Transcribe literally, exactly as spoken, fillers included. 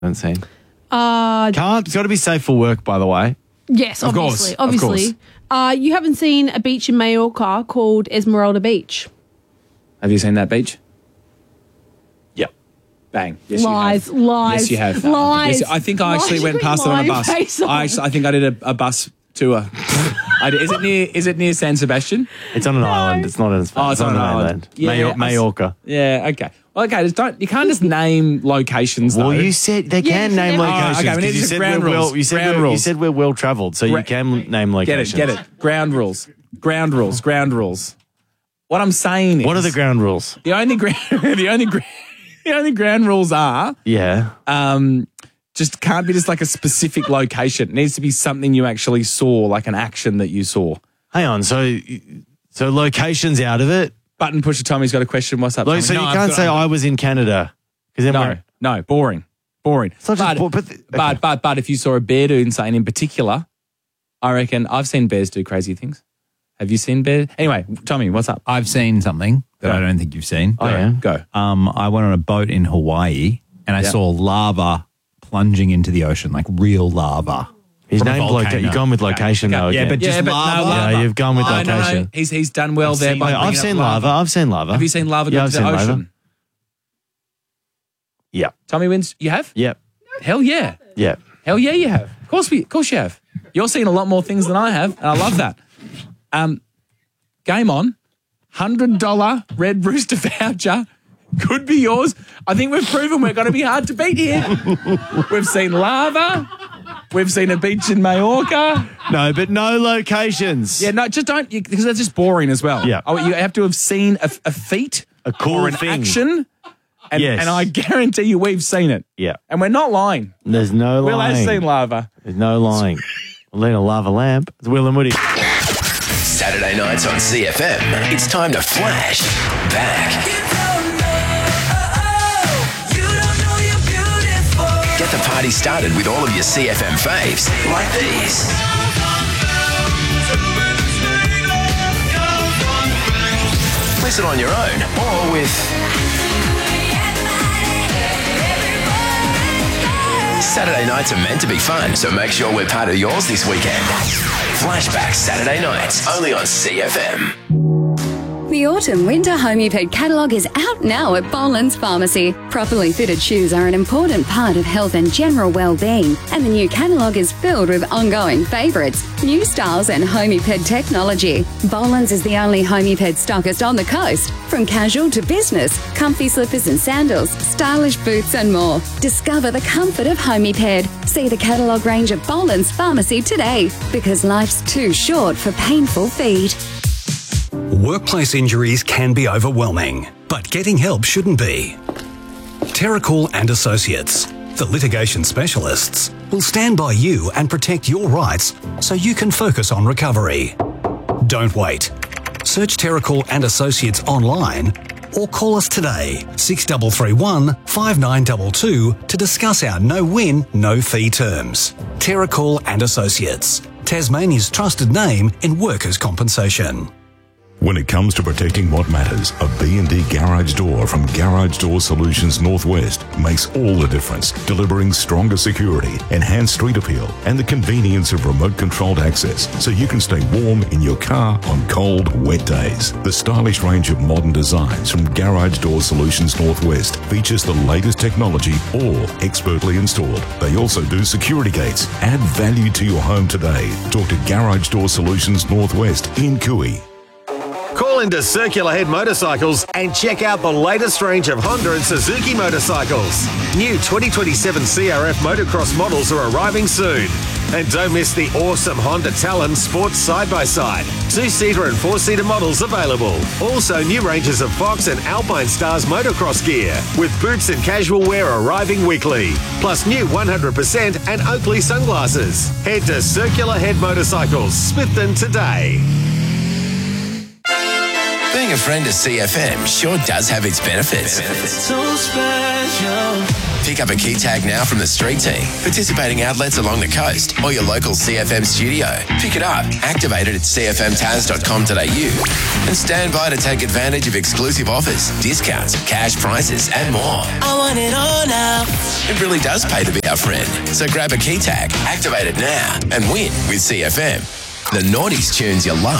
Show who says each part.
Speaker 1: haven't seen.
Speaker 2: Uh,
Speaker 1: Can't. It's got to be safe for work, by the way.
Speaker 2: yes,
Speaker 3: Of course,
Speaker 2: obviously.
Speaker 3: of
Speaker 2: Obviously. Uh, you haven't seen a beach in Mallorca called Esmeralda Beach.
Speaker 3: Have you seen that beach?
Speaker 1: Yep.
Speaker 3: Bang. Yes,
Speaker 2: Lies,
Speaker 3: you have.
Speaker 2: lies,
Speaker 3: Yes, you have.
Speaker 2: lies.
Speaker 3: Yes, I think I actually
Speaker 2: Lies.
Speaker 3: went past it on a bus.
Speaker 2: Face
Speaker 3: I,
Speaker 2: on.
Speaker 3: actually, I think I did a, a bus tour. I did, is it near? Is it near San Sebastian?
Speaker 1: It's on an island. It's not. It's,
Speaker 3: Oh, it's
Speaker 1: on
Speaker 3: on
Speaker 1: an
Speaker 3: an
Speaker 1: island.
Speaker 3: island. Yeah,
Speaker 1: Major-
Speaker 3: I s-
Speaker 1: Mallorca.
Speaker 3: Yeah. Okay. Well, okay. Just don't. You can't just name locations.
Speaker 1: Well,
Speaker 3: though.
Speaker 1: you said they
Speaker 2: Yeah,
Speaker 1: can
Speaker 2: you
Speaker 1: name
Speaker 2: said-
Speaker 1: locations.
Speaker 3: Oh, okay, we
Speaker 1: 'cause
Speaker 3: need
Speaker 1: you
Speaker 3: to
Speaker 1: said
Speaker 3: ground
Speaker 1: we're well,
Speaker 3: rules.
Speaker 1: you said
Speaker 3: Ground
Speaker 1: we're, you
Speaker 3: rules.
Speaker 1: said we're well travelled, so you
Speaker 3: Gra-
Speaker 1: can name
Speaker 3: Get
Speaker 1: locations.
Speaker 3: it. Get it. Ground rules. Ground rules. Ground rules. What I'm saying is,
Speaker 1: What are the ground rules?
Speaker 3: the only ground the only gra- the only ground rules are
Speaker 1: Yeah.
Speaker 3: um just can't be just like a specific location. It needs to be something you actually saw, like an action that you saw.
Speaker 1: Hang on. So, so locations out of it.
Speaker 3: Button pusher Tommy's got a question. What's up?
Speaker 1: Like,
Speaker 3: Tommy?
Speaker 1: so
Speaker 3: No,
Speaker 1: you
Speaker 3: I've
Speaker 1: can't
Speaker 3: got-
Speaker 1: say I was in Canada because then
Speaker 3: No,
Speaker 1: we're-
Speaker 3: no, boring, boring.
Speaker 1: It's not just
Speaker 3: but,
Speaker 1: bo- but the- okay.
Speaker 3: but but but if you saw a bear doing something in particular, I reckon I've seen bears do crazy things. Have you seen bears? Anyway, Tommy, what's up?
Speaker 4: I've seen something that
Speaker 3: Go.
Speaker 4: I don't think you've seen.
Speaker 1: Oh, yeah.
Speaker 3: Go.
Speaker 4: Um, I went on a boat in Hawaii and I
Speaker 3: Yeah.
Speaker 4: saw lava plunging into the ocean, like real lava.
Speaker 1: His
Speaker 4: from a
Speaker 1: name's
Speaker 4: volcano.
Speaker 1: location. You've gone with location though.
Speaker 4: Yeah,
Speaker 1: again.
Speaker 4: but just lava.
Speaker 1: Yeah, you've gone with
Speaker 3: No, no, no.
Speaker 1: location.
Speaker 3: He's he's done well there.
Speaker 4: seen-
Speaker 3: by
Speaker 1: Wait,
Speaker 3: bringing
Speaker 1: I've
Speaker 3: up
Speaker 1: seen lava. I've seen lava.
Speaker 3: Have you seen lava
Speaker 1: Yeah,
Speaker 3: go
Speaker 1: I've
Speaker 3: to the
Speaker 1: seen
Speaker 3: ocean?
Speaker 1: lava. Yeah.
Speaker 3: Tommy wins. You have?
Speaker 1: Yep.
Speaker 3: Hell yeah.
Speaker 1: Yeah.
Speaker 3: Hell yeah, you have. Of course, we, of course you have. You're seeing a lot more things than I have, and I love that. Um, game on. Hundred dollar Red Rooster voucher could be yours. I think we've proven we're going to be hard to beat here. We've seen lava. We've seen a beach in Mallorca.
Speaker 1: No, but no locations.
Speaker 3: Yeah, no, just don't, because that's just boring as well.
Speaker 1: Yeah.
Speaker 3: Oh, you have to have seen a, a feat,
Speaker 1: A cool
Speaker 3: or an
Speaker 1: thing.
Speaker 3: action, and,
Speaker 1: Yes.
Speaker 3: and I guarantee you we've seen it.
Speaker 1: Yeah.
Speaker 3: And we're not lying.
Speaker 1: There's no
Speaker 3: Will has
Speaker 1: lying.
Speaker 3: seen lava.
Speaker 1: There's no lying. We'll need a lava lamp. It's Will and Woody.
Speaker 5: Saturday nights on C F M. It's time to flash back. Get the party started with all of your C F M faves, like these. Listen on your own or with Saturday nights are meant to be fun, so make sure we're part of yours this weekend. Flashback Saturday nights, only on C F M.
Speaker 6: The Autumn Winter Homeped catalogue is out now at Boland's Pharmacy. Properly fitted shoes are an important part of health and general well-being, and the new catalogue is filled with ongoing favourites, new styles and Homeped technology. Boland's is the only Homeped stockist on the coast. From casual to business, comfy slippers and sandals, stylish boots and more. Discover the comfort of Homeped. See the catalogue range at Boland's Pharmacy today, because life's too short for painful feet.
Speaker 7: Workplace injuries can be overwhelming, but getting help shouldn't be. Terracool and Associates, the litigation specialists, will stand by you and protect your rights so you can focus on recovery. Don't wait. Search Terracool and Associates online or call us today, six three three one, five nine two two, to discuss our no-win, no-fee terms. Terracool and Associates, Tasmania's trusted name in workers' compensation.
Speaker 8: When it comes to protecting what matters, a B and D garage door from Garage Door Solutions Northwest makes all the difference, delivering stronger security, enhanced street appeal, and the convenience of remote-controlled access so you can stay warm in your car on cold, wet days. The stylish range of modern designs from Garage Door Solutions Northwest features the latest technology, all expertly installed. They also do security gates. Add value to your home today. Talk to Garage Door Solutions Northwest in Cooey.
Speaker 9: Call into Circular Head Motorcycles and check out the latest range of Honda and Suzuki motorcycles. New twenty twenty-seven C R F motocross models are arriving soon. And don't miss the awesome Honda Talon Sports Side-by-Side. Two-seater and four-seater models available. Also new ranges of Fox and Alpine Stars motocross gear, with boots and casual wear arriving weekly. Plus new one hundred percent and Oakley sunglasses. Head to Circular Head Motorcycles, Smithton today.
Speaker 5: Being a friend of C F M sure does have its benefits.
Speaker 10: So special.
Speaker 5: Pick up a key tag now from the street team, participating outlets along the coast, or your local C F M studio. Pick it up, activate it at c f m taz dot com dot a u, and stand by to take advantage of exclusive offers, discounts, cash prizes, and more. I want it all now. It really does pay to be our friend. So grab a key tag, activate it now, and win with C F M. The Naughties tunes you love.